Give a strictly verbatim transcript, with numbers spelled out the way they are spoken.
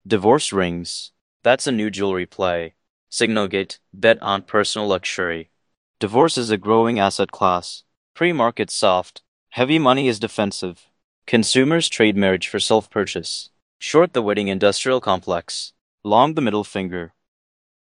Divorce rings. That's a new jewelry play. Signalgate, bet on personal luxury. Divorce is a growing asset class. Pre-market soft. Heavy money is defensive. Consumers trade marriage for self-purchase. Short the wedding industrial complex. Long the middle finger.